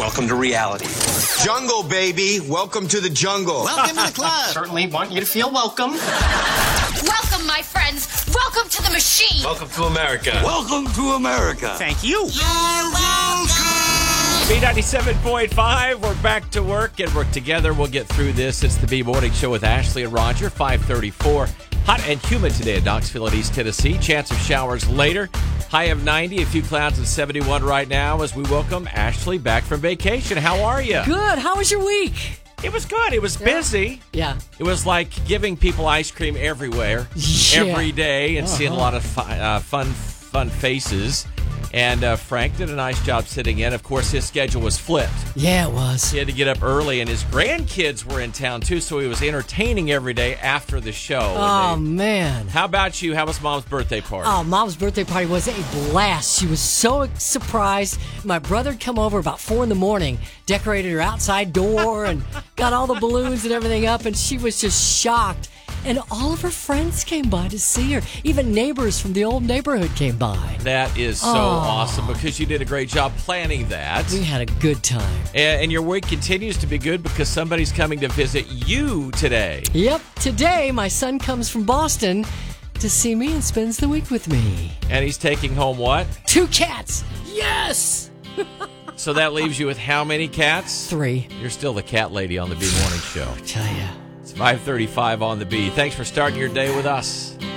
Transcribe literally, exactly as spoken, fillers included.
Welcome to reality. Jungle, baby. Welcome to the jungle. Welcome to the club. Certainly want you to feel welcome. Welcome, my friends. Welcome to the machine. Welcome to America. Welcome to America. Thank you. B ninety-seven point five, we're back to work, and we're together. We'll get through this. It's the B Morning Show with Ashley and Roger, five thirty-four. Hot and humid today in Knoxville and East Tennessee. Chance of showers later. High of ninety, a few clouds at seventy-one right now as we welcome Ashley back from vacation. How are you? Good. How was your week? It was good. It was busy. Yeah. It was like giving people ice cream everywhere, Yeah. every day, and Uh-huh. seeing a lot of fun, uh, fun, fun faces. And uh, Frank did a nice job sitting in. Of course, his schedule was flipped. Yeah, it was. He had to get up early, and his grandkids were in town, too, so he was entertaining every day after the show. Oh, They- man. How about you? How was Mom's birthday party? Oh, Mom's birthday party was a blast. She was so surprised. My brother had come over about four in the morning, decorated her outside door, and got all the balloons and everything up, and she was just shocked. And all of her friends came by to see her. Even neighbors from the old neighborhood came by. That is so Oh. awesome because you did a great job planning that. We had a good time. And, and your week continues to be good because somebody's coming to visit you today. Yep. Today, my son comes from Boston to see me and spends the week with me. And he's taking home what? Two cats. Yes. So that leaves you with how many cats? Three. You're still the cat lady on the B Morning Show. Tell ya. It's five thirty-five on the B. Thanks for starting your day with us.